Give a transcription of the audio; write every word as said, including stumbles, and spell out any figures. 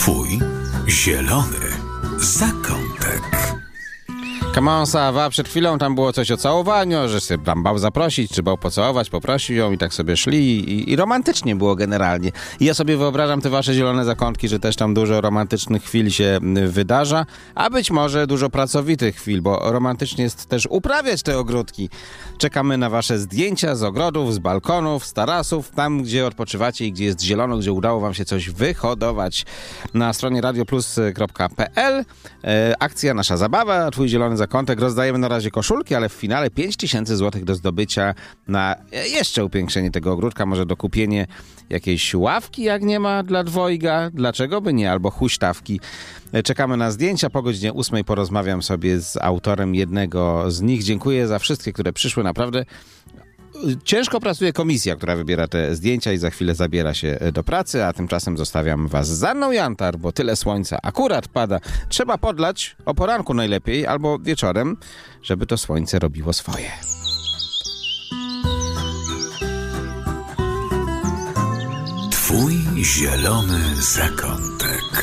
Twój zielony zakątek. Come on, Sawa, przed chwilą tam było coś o całowaniu, że się tam bał zaprosić, czy bał pocałować, poprosił ją i tak sobie szli i, i romantycznie było generalnie. I ja sobie wyobrażam te wasze zielone zakątki, że też tam dużo romantycznych chwil się wydarza, a być może dużo pracowitych chwil, bo romantycznie jest też uprawiać te ogródki. Czekamy na wasze zdjęcia z ogrodów, z balkonów, z tarasów, tam gdzie odpoczywacie i gdzie jest zielono, gdzie udało wam się coś wyhodować. Na stronie radioplus kropka pe el e, akcja Nasza Zabawa, Twój Zielony Zakątek. Rozdajemy na razie koszulki, ale w finale pięć tysięcy złotych do zdobycia na jeszcze upiększenie tego ogródka, może dokupienie jakiejś ławki, jak nie ma, dla dwojga. Dlaczego by nie? Albo huśtawki. Czekamy na zdjęcia. Po godzinie ósmej porozmawiam sobie z autorem jednego z nich. Dziękuję za wszystkie, które przyszły. Naprawdę ciężko pracuje komisja, która wybiera te zdjęcia i za chwilę zabiera się do pracy, a tymczasem zostawiam was z Anną Jantar, bo tyle słońca akurat pada. Trzeba podlać o poranku najlepiej, albo wieczorem, żeby to słońce robiło swoje. Twój zielony zakątek.